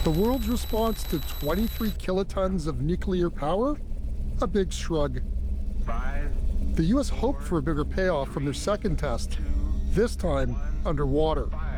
The world's response to 23 kilotons of nuclear power? A big shrug. 5, The US hoped for a bigger payoff from their second test, this time underwater. 5.